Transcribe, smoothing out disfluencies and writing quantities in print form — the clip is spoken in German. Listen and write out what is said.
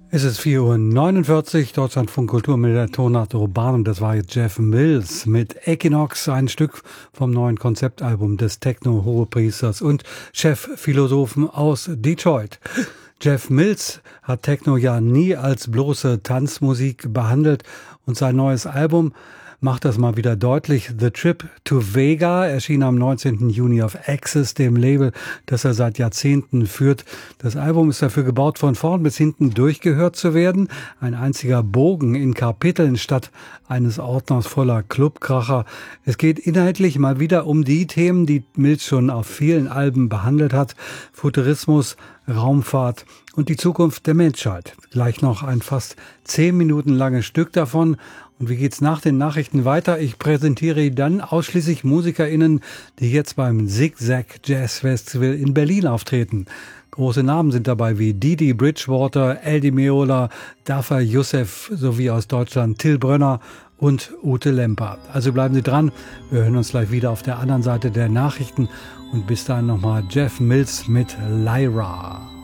Es ist 4:49 Uhr, Deutschlandfunk Kultur mit der Tonart Urbanum. Das war jetzt Jeff Mills mit Equinox, ein Stück vom neuen Konzeptalbum des Techno-Hohepriesters und Chefphilosophen aus Detroit. Jeff Mills hat Techno ja nie als bloße Tanzmusik behandelt und sein neues Album macht das mal wieder deutlich. The Trip to Vega erschien am 19. Juni auf Axis, dem Label, das er seit Jahrzehnten führt. Das Album ist dafür gebaut, von vorn bis hinten durchgehört zu werden. Ein einziger Bogen in Kapiteln statt eines Ordners voller Clubkracher. Es geht inhaltlich mal wieder um die Themen, die Mills schon auf vielen Alben behandelt hat. Futurismus, Raumfahrt und die Zukunft der Menschheit. Gleich noch ein fast 10 Minuten langes Stück davon. Und wie geht's nach den Nachrichten weiter? Ich präsentiere dann ausschließlich MusikerInnen, die jetzt beim Zigzag Jazz Festival in Berlin auftreten. Große Namen sind dabei wie Didi Bridgewater, El Di Meola, Dafer Youssef sowie aus Deutschland Till Brönner und Ute Lemper. Also bleiben Sie dran. Wir hören uns gleich wieder auf der anderen Seite der Nachrichten. Und bis dahin nochmal Jeff Mills mit Lyra.